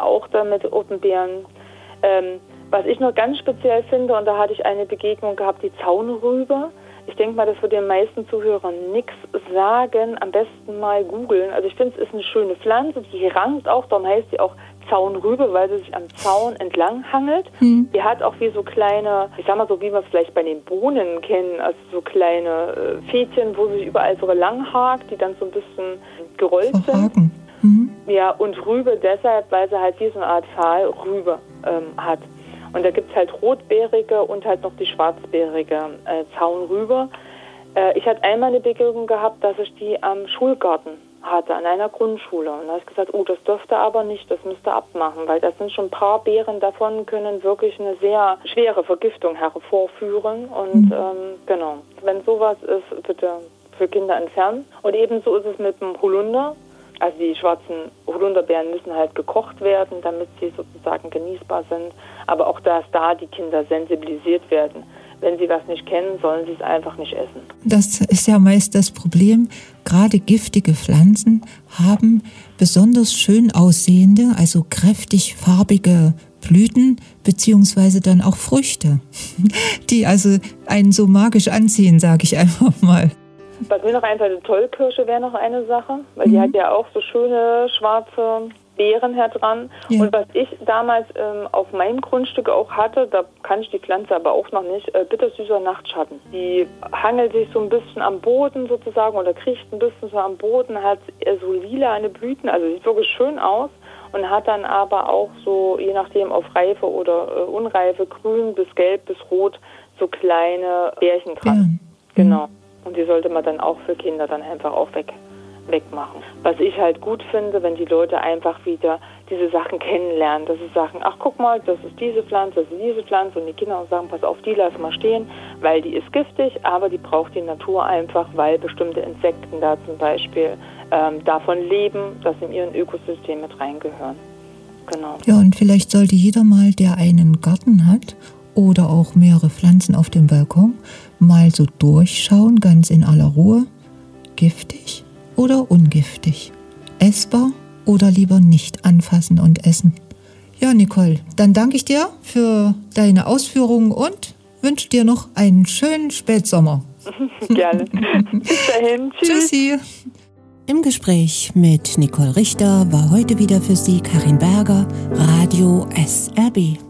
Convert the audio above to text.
auch da mit Ottenbeeren. Was ich noch ganz speziell finde, und da hatte ich eine Begegnung gehabt, die Zaunrübe. Ich denke mal, das wird den meisten Zuhörern nichts sagen. Am besten mal googeln. Also ich finde, es ist eine schöne Pflanze, die rankt auch, darum heißt sie auch Zaunrübe, weil sie sich am Zaun entlang hangelt. Die hat auch wie so kleine, ich sag mal so, wie man es vielleicht bei den Bohnen kennen, also so kleine Fädchen, wo sich überall so lang hakt, die dann so ein bisschen gerollt sind. Ja, und Rübe deshalb, weil sie halt wie so eine Art Pfahlrübe hat. Und da gibt es halt rotbeerige und halt noch die schwarzbeerige Zaunrübe. Ich hatte einmal eine Begegnung gehabt, dass ich die am Schulgarten hatte, an einer Grundschule. Und da habe ich gesagt, oh, das dürfte aber nicht, das müsste abmachen, weil das sind schon ein paar Beeren davon, können wirklich eine sehr schwere Vergiftung hervorführen. Und genau, wenn sowas ist, bitte für Kinder entfernen. Und ebenso ist es mit dem Holunder. Also die schwarzen Holunderbeeren müssen halt gekocht werden, damit sie sozusagen genießbar sind. Aber auch dass da die Kinder sensibilisiert werden. Wenn sie was nicht kennen, sollen sie es einfach nicht essen. Das ist ja meist das Problem. Gerade giftige Pflanzen haben besonders schön aussehende, also kräftig farbige Blüten, beziehungsweise dann auch Früchte, die also einen so magisch anziehen, sage ich einfach mal. Was mir noch einfällt, die Tollkirsche wäre noch eine Sache, weil die hat ja auch so schöne schwarze Beeren dran. Ja. Und was ich damals auf meinem Grundstück auch hatte, da kann ich die Pflanze aber auch noch nicht, bittersüßer Nachtschatten. Die hangelt sich so ein bisschen am Boden sozusagen oder kriecht ein bisschen so am Boden, hat so lila Blüten, also sieht wirklich schön aus und hat dann aber auch so, je nachdem auf Reife oder Unreife, grün bis gelb bis rot, so kleine Bärchen dran. Ja. Genau. Und die sollte man dann auch für Kinder dann einfach auch wegmachen. Was ich halt gut finde, wenn die Leute einfach wieder diese Sachen kennenlernen, dass sie sagen, ach guck mal, das ist diese Pflanze, das ist diese Pflanze und die Kinder sagen, pass auf, die lass mal stehen, weil die ist giftig, aber die braucht die Natur einfach, weil bestimmte Insekten da zum Beispiel davon leben, dass in ihren Ökosystem mit reingehören. Genau. Ja, und vielleicht sollte jeder mal, der einen Garten hat oder auch mehrere Pflanzen auf dem Balkon, mal so durchschauen, ganz in aller Ruhe, giftig oder ungiftig, essbar oder lieber nicht anfassen und essen. Ja, Nicole, dann danke ich dir für deine Ausführungen und wünsche dir noch einen schönen Spätsommer. Gerne. Bis dahin. Tschüss. Tschüssi. Im Gespräch mit Nicole Richter war heute wieder für Sie Karin Berger, Radio SRB.